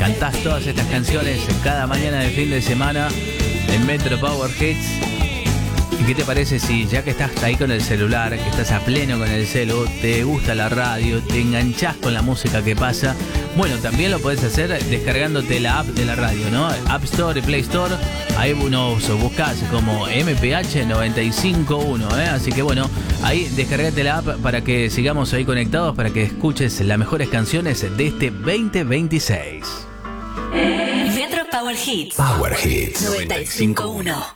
cantás todas estas canciones cada mañana de fin de semana en Metro Power Hits. ¿Y qué te parece si ya que estás ahí con el celular, que estás a pleno con el celu, te gusta la radio, te enganchás con la música que pasa? Bueno, también lo podés hacer descargándote la app de la radio, ¿no? App Store y Play Store. Ahí nos buscás como MPH 951, ¿eh? Así que bueno, ahí descargate la app para que sigamos ahí conectados, para que escuches las mejores canciones de este 2026. Metro Power Hits. Power Hits 951.